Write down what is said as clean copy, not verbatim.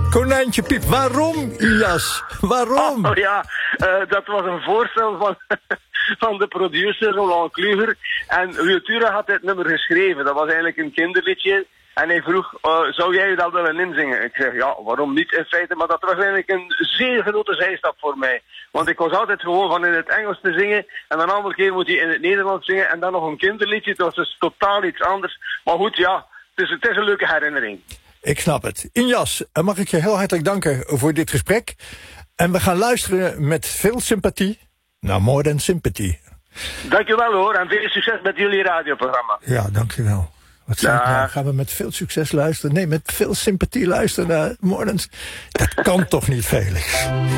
Konijntje Piep, waarom, Jas? Waarom? Oh ja, dat was een voorstel van de producer Roland Kluger. En Wiltura had dit nummer geschreven. Dat was eigenlijk een kinderliedje. En hij vroeg, zou jij dat willen inzingen? Ik zeg, ja, waarom niet in feite? Maar dat was eigenlijk een zeer grote zijstap voor mij. Want ik was altijd gewoon van in het Engels te zingen. En een andere keer moet je in het Nederlands zingen. En dan nog een kinderliedje. Het was dus totaal iets anders. Maar goed, ja, het is een leuke herinnering. Ik snap het. Injas, mag ik je heel hartelijk danken voor dit gesprek. En we gaan luisteren met veel sympathie naar More Than Sympathy. Dankjewel hoor, en veel succes met jullie radioprogramma. Ja, dankjewel. Wat zei ik nou? Gaan we met veel succes luisteren? Nee, met veel sympathie luisteren naar More Than... Dat kan toch niet, Felix?